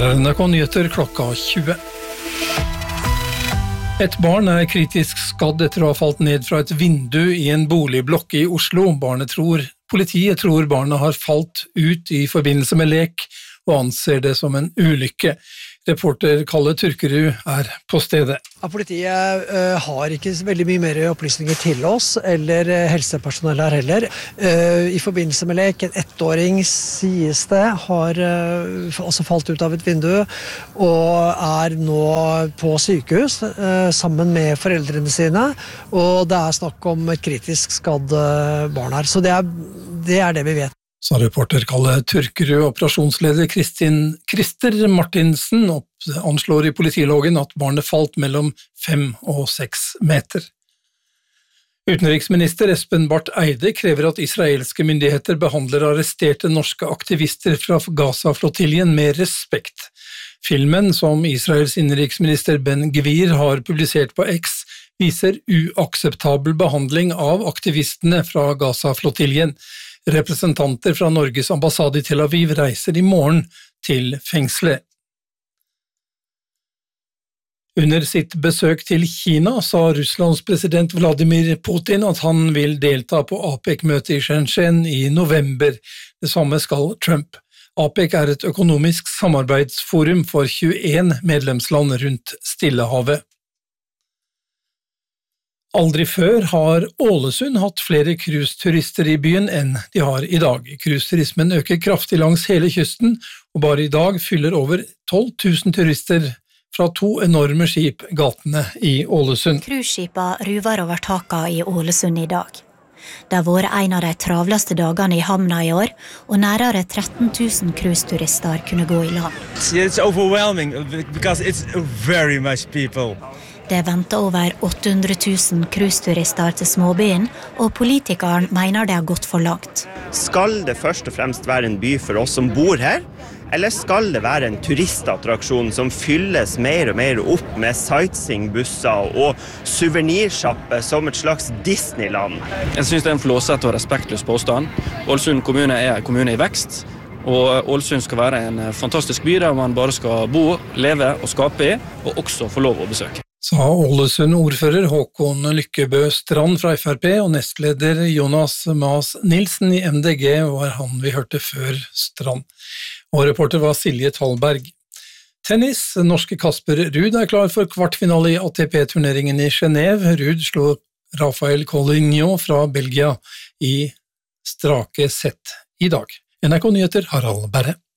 Her NRK Nyheter klokka 20. Et barn kritisk skadd etter å ha falt ned fra et vindu i en boligblokk i Oslo. Politiet tror barnet har falt ut i forbindelse med lek og anser det som en ulykke. Reporter Kalle Turkerud på stedet. Politiet har ikke veldig mye mer opplysninger til oss, eller helsepersonell her heller. I forbindelse med lek, en 1-åring sies det, har altså falt ut av et vindu, og nå på sykehus sammen med foreldrene sine, og det snakk om et kritisk skadd barn her. Så det er det vi vet. Sa reporter Kalle Turkerud. Operasjonsleder Christer Martinsen anslår i politiloggen at barnet falt mellom 5 og 6 meter. Utenriksminister Espen Barth Eide krever at israelske myndigheter behandler arresterte norske aktivister fra Gaza-flottiljen med respekt. Filmen som Israels innenriksminister Ben Gvir har publisert på X viser uakseptabel behandling av aktivistene fra Gaza-flottiljen. Representanter fra Norges ambassade i Tel Aviv reiser i morgen til fengselet. Under sitt besøk til Kina sa Russlands president Vladimir Putin at han vil delta på APEC-møtet i Shenzhen i november. Det samme skal Trump. APEC et økonomisk samarbeidsforum for 21 medlemsland rundt Stillehavet. Aldri før har Ålesund hatt flere cruiseturister i byen enn de har i dag. Cruiseturismen øker kraftig langs hele kysten, og bare i dag fyller over 12 000 turister fra 2 enorme skip gatene i Ålesund. Cruiseskipa ruver over taka i Ålesund i dag. Det har vært en av de travleste dagene i havna i år, og nærmere 13 000 cruiseturister kunne gå i land. It's overwhelming because it's very much people. Det venter over 800 000 cruiseturister til småbyen, og politikeren mener det har gått for langt. Skal det først og fremst være en by for oss som bor her, eller skal det være en turistattraksjon som fylles mer og mer opp med sightseeingbusser og suvenirsjapper som et slags Disneyland? Jeg synes det en flåsete og respektløs påstand. Ålesund kommune en kommune i vekst, og Ålesund skal være en fantastisk by der man bare skal bo, leve og skape i, og også få lov å besøke. Sa Ålesund-ordfører Håkon Lykkebø Strand fra FrP, og nestleder Jonas Mas Nilsen i MDG var han vi hørte før Strand. Og reporter var Silje Tallberg. Tennis, norske Kasper Ruud klar for kvartfinale i ATP-turneringen i Genève. Ruud slo Rafael Collignon fra Belgia i strake sett i dag. NRK Nyheter, Harald Berre.